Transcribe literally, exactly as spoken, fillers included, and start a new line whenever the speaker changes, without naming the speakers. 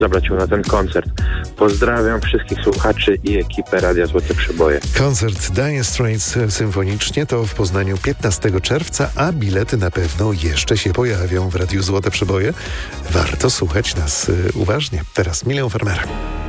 zabrać ją na ten koncert. Pozdrawiam wszystkich słuchaczy i ekipę Radia Złote Przeboje.
Koncert Dire Straits symfonicznie to w Poznaniu piętnastego czerwca, a bilety na pewno jeszcze się pojawią w Radiu Złote Przeboje. Warto słuchać nas uważnie. Teraz Milion Farmera.